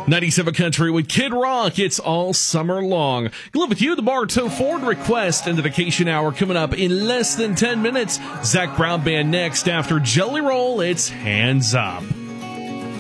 97 Country with Kid Rock. It's all summer long. Live with you, the Bartow Ford Request and the Vacation Hour coming up in less than 10 minutes. Zach Brown Band next after Jelly Roll. It's Hands Up.